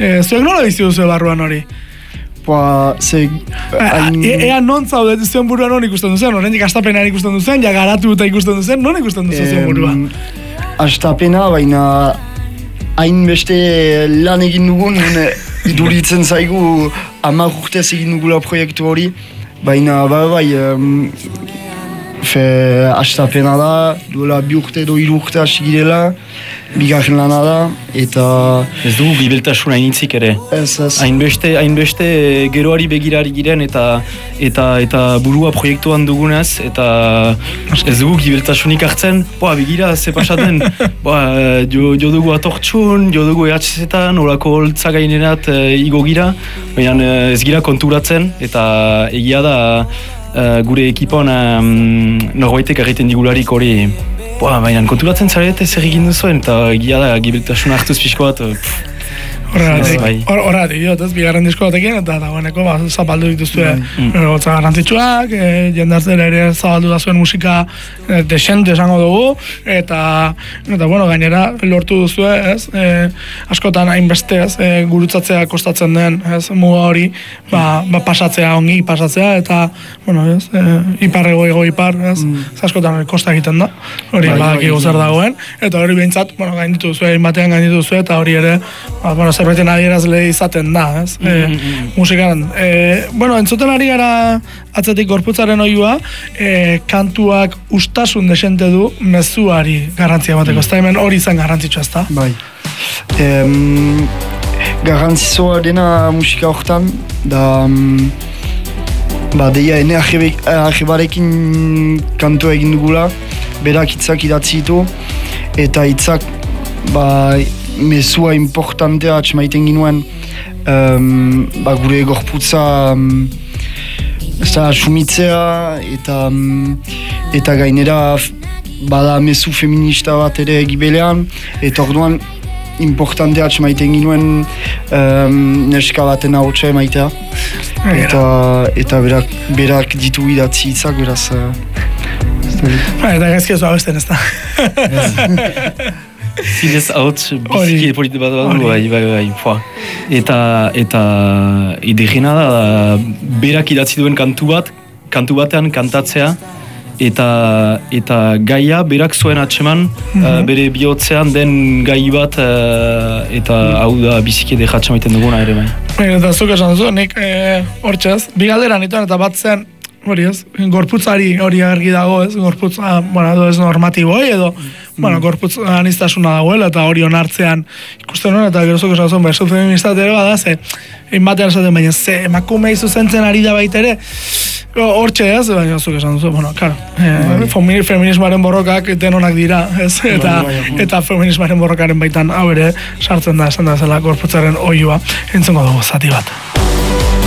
Zuek nola bizi duzu barruan hori? Ea non zaudet zuen buruan non ikusten duzen, oraindik Astapenean ikusten duzen, ja garatu eta ikusten duzen, non ikusten duzu zuen buruan? Astapena, baina hainbeste lan egin dugun, iduritzen zaigu 10 urtez egin dugula proiektu hori, baina Astapena da, duela 2 urte edo 3 urte hasi girela, bigarren lana da, eta... Ez dugu gibeltasuna initzik ere. Ez. Hainbeste geroari begirari giren eta burua proiektuan dugunez, eta ez dugu gibeltasunik hartzen, begira, ze pasaten, jo dugu atortxun, jo dugu EHZ-etan, orako holtza gainerat igo gira, baina ez gira konturatzen, eta egia da gure ekipon norbaitek egiten digularik hori, baina konturatzen zarete zer egin duzuen, eta egia da gibeltasuna hartuz pixko bat, Horregatik, bigarren disko batekin, eta dagoeneko zapaldu dituzue gotza garrantzitsuak, jendartzera ere zabaldu da zuen musika desente esango dugu, eta gainera lortu duzue, askotan hainbeste gurutzatzea kostatzen den, muga hori, pasatzea, ongi pasatzea, eta, ipar-ego ego-ipar, askotan kosta egiten da, hori badaki zer dagoen, eta hori behintzat, gainditu duzue, batean gainditu duzue, eta hori ere, zerbeten adierazle izaten da, musikan. Entzuten ari gara atzetik gorputzaren oihua, kantuak ustasun desente du mezuari garrantzia bateko, ez da hemen hori izan garrantzitsua, ez da? Bai. Garrantzitsua dena musika hortan, da deia ene argibarekin kantua egin dugula, berak hitzak idatzi ditu, eta hitzak mezua importantea atxemaiten ginuen gure gorputza sumitzea eta gainera bada mezu feminista bat ere gibelean, eta orduan importantea atxemaiten ginuen neska baten ahotsa emaitea, eta berak ditu idatzi hitzak, beraz eta gaizkia zua besten ez da. Zinez hauts biziki politi bat badu, bai. Eta idigena da, berak idatzi duen kantu batean kantatzea, eta gaia berak zuen atseman, bere bihotzean den gai bat, eta hau da biziki dejatxe maiten duguna ere bai. Eta zuk esan duzu, nik hortxez, bi galdera nituen eta bat zen, hori ez, gorputzari hori argi dago ez, gorputza, ez normatiboi edo, gorputz aniztasuna dagoela eta hori onartzean ikusten hona eta gerozok esan zuen, esu feministat ere bada, ze, batean esaten baina, ze, emakume izuzentzen ari da baita ere, hortxe ez, baina zuk esan duzu, feminismoaren borrokak denonak dira, ez, eta feminismoaren borrokaren baitan hau ere sartzen da, esan da zela gorputzaren oihua, entzungo dugu zati bat.